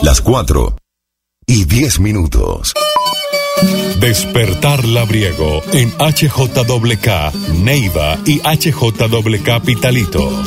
Las 4:10. Despertar Labriego en HJWK Neiva y HJWK Pitalito.